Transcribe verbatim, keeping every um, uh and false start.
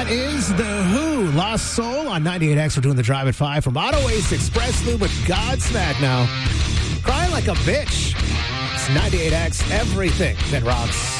That is The Who, Lost Soul on ninety-eight X. We're doing the Drive at five from Auto Waste Express Lube with Godsmack now. Crying like a bitch. It's ninety-eight X, everything that rocks.